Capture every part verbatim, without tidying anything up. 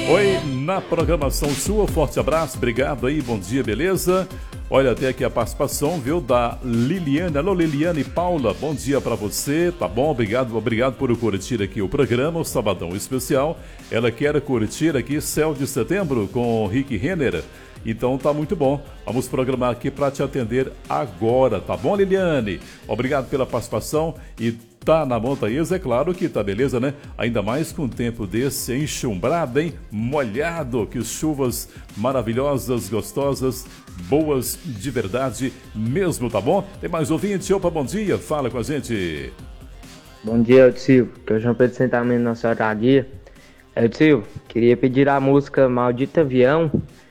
Oi, na programação sua, forte abraço, obrigado aí, bom dia, beleza? Olha, até aqui a participação, viu, da Liliane. Alô, Liliane e Paula, bom dia pra você, tá bom? Obrigado, obrigado por curtir aqui o programa, o Sabadão Especial. Ela quer curtir aqui Céu de Setembro com Rick Renner. Então tá muito bom. Vamos programar aqui para te atender agora, tá bom, Liliane? Obrigado pela participação e tá na montanhesa, é claro que tá beleza, né? Ainda mais com um tempo desse enxumbrado, hein? Molhado, que chuvas maravilhosas, gostosas, boas de verdade mesmo, tá bom? Tem mais ouvinte? Opa, bom dia, fala com a gente. Bom dia, Elton Silva, que é o João Pedro Sentamento na Senhora da Guia. Elton Silva, queria pedir a música Maldito Avião,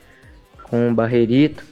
com o Barreirito,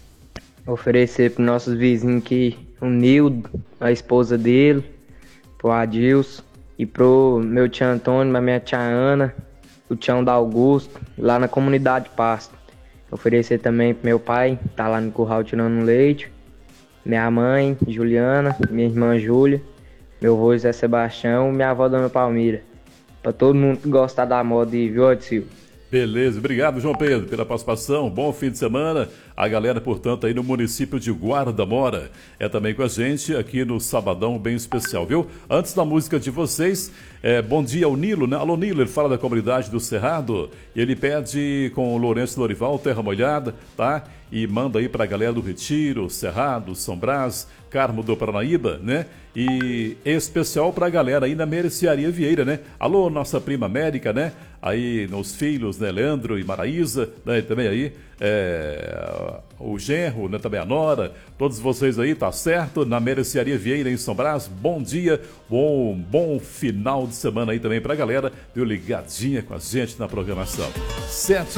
oferecer para nossos vizinhos aqui, o Nildo, a esposa dele, pro Adilson, e pro meu tio Antônio, a minha tia Ana, o tião da Augusto, lá na comunidade Pasto. Oferecer também pro meu pai, tá lá no curral tirando leite, minha mãe, Juliana, minha irmã Júlia, meu avô José Sebastião, minha avó Dona Palmira. Pra todo mundo que gostar da moda e viu, Elton Silva? Beleza, obrigado, João Pedro, pela participação. Bom fim de semana. A galera, portanto, aí no município de Guarda Mora é também com a gente aqui no Sabadão bem especial, viu? Antes da música de vocês, é, bom dia ao Nilo, né? Alô, Nilo, ele fala da comunidade do Cerrado e ele pede com o Lourenço Lorival, Terra Molhada, tá? E manda aí pra galera do Retiro, Cerrado, São Brás, Carmo do Paranaíba, né? E em especial pra galera aí na Mercearia Vieira, né? Alô, nossa prima América, né? Aí nos filhos, né? Leandro e Maraísa, né? E também aí é, o genro, né? Também a nora, todos vocês aí, tá certo? Na Mercearia Vieira em São Brás, bom dia, bom, bom final de semana aí também pra galera, viu? Ligadinha com a gente na programação. Sete